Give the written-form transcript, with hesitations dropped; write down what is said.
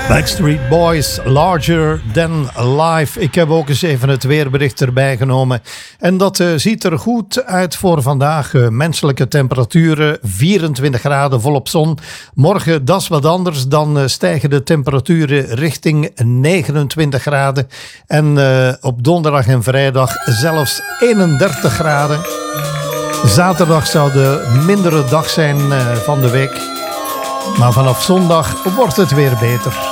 Backstreet Boys, Larger Than Life. Ik heb ook eens even het weerbericht erbij genomen. En dat ziet er goed uit voor vandaag. Menselijke temperaturen, 24 graden volop zon. Morgen, dat is wat anders. Dan stijgen de temperaturen richting 29 graden. En op donderdag en vrijdag zelfs 31 graden. Zaterdag zou de mindere dag zijn van de week. Maar vanaf zondag wordt het weer beter.